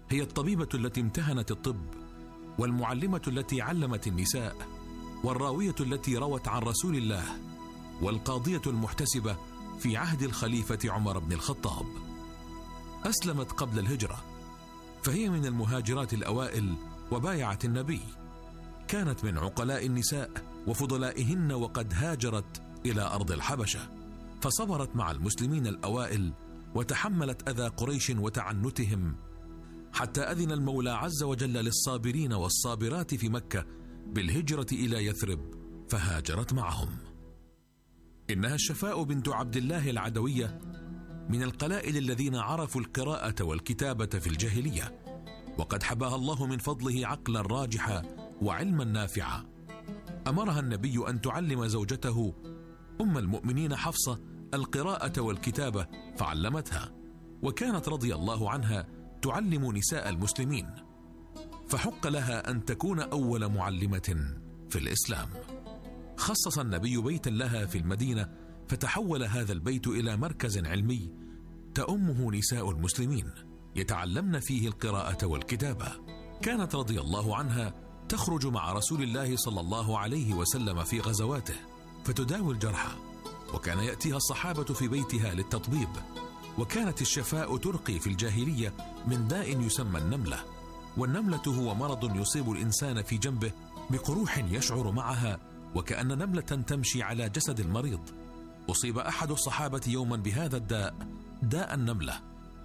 هي الطبيبة التي امتهنت الطب، والمعلمة التي علمت النساء، والراوية التي روت عن رسول الله، والقاضية المحتسبة في عهد الخليفة عمر بن الخطاب. أسلمت قبل الهجرة، فهي من المهاجرات الأوائل وبايعت النبي. كانت من عقلاء النساء وفضلائهن، وقد هاجرت إلى أرض الحبشة، فصبرت مع المسلمين الأوائل وتحملت أذى قريش وتعنتهم، حتى أذن المولى عز وجل للصابرين والصابرات في مكة بالهجرة إلى يثرب، فهاجرت معهم. إنها الشفاء بنت عبد الله العدوية، من القلائل الذين عرفوا القراءة والكتابة في الجاهلية، وقد حباها الله من فضله عقلا راجحا وعلما نافعا. أمرها النبي أن تعلم زوجته أم المؤمنين حفصة القراءة والكتابة، فعلمتها، وكانت رضي الله عنها تعلم نساء المسلمين، فحق لها أن تكون أول معلمة في الإسلام. خصص النبي بيتا لها في المدينة، فتحول هذا البيت إلى مركز علمي تأمه نساء المسلمين يتعلمن فيه القراءة والكتابة. كانت رضي الله عنها تخرج مع رسول الله صلى الله عليه وسلم في غزواته فتداوي الجرحى، وكان يأتيها الصحابة في بيتها للتطبيب. وكانت الشفاء ترقي في الجاهلية من داء يسمى النملة، والنملة هو مرض يصيب الإنسان في جنبه بقروح يشعر معها وكأن نملة تمشي على جسد المريض. أصيب أحد الصحابة يوما بهذا الداء، داء النملة،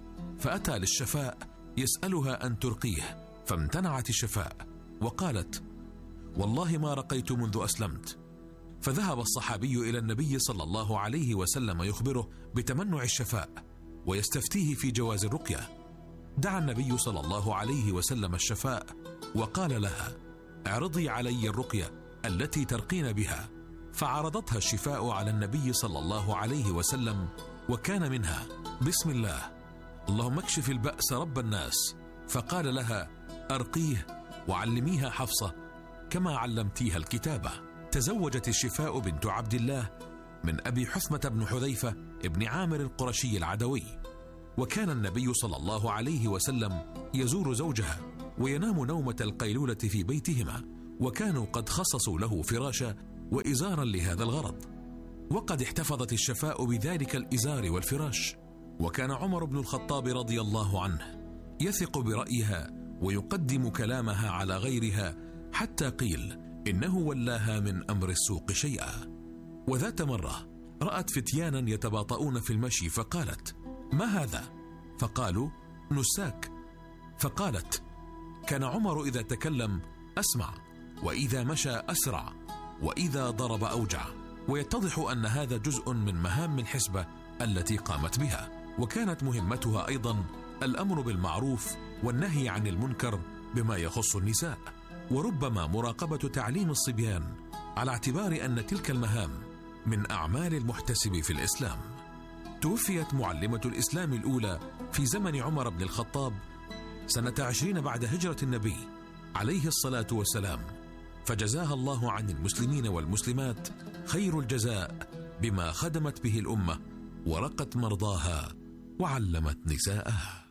فأتى للشفاء يسألها أن ترقيه، فامتنعت الشفاء وقالت: والله ما رقيت منذ أسلمت. فذهب الصحابي إلى النبي صلى الله عليه وسلم يخبره بتمنع الشفاء ويستفتيه في جواز الرقية. دعا النبي صلى الله عليه وسلم الشفاء وقال لها: اعرضي علي الرقية التي ترقين بها. فعرضتها الشفاء على النبي صلى الله عليه وسلم، وكان منها: بسم الله، اللهم اكشف البأس رب الناس. فقال لها: أرقيه وعلميها حفصة كما علمتيها الكتابة. تزوجت الشفاء بنت عبد الله من أبي حثمة بن حذيفة ابن عامر القرشي العدوي، وكان النبي صلى الله عليه وسلم يزور زوجها وينام نومة القيلولة في بيتهما، وكانوا قد خصصوا له فراشا وإزارا لهذا الغرض، وقد احتفظت الشفاء بذلك الإزار والفراش. وكان عمر بن الخطاب رضي الله عنه يثق برأيها ويقدم كلامها على غيرها، حتى قيل إنه ولاها من أمر السوق شيئا. وذات مرة رأت فتيانا يتباطؤون في المشي، فقالت: ما هذا؟ فقالوا: نساك. فقالت: كان عمر إذا تكلم أسمع، وإذا مشى أسرع، وإذا ضرب أوجع. ويتضح أن هذا جزء من مهام الحسبة التي قامت بها، وكانت مهمتها أيضا الأمر بالمعروف والنهي عن المنكر بما يخص النساء، وربما مراقبة تعليم الصبيان، على اعتبار أن تلك المهام من أعمال المحتسب في الإسلام. توفيت معلمة الإسلام الأولى في زمن عمر بن الخطاب سنة 20 بعد هجرة النبي عليه الصلاة والسلام، فجزاها الله عن المسلمين والمسلمات خير الجزاء بما خدمت به الأمة ورقت مرضاها وعلمت نساءها.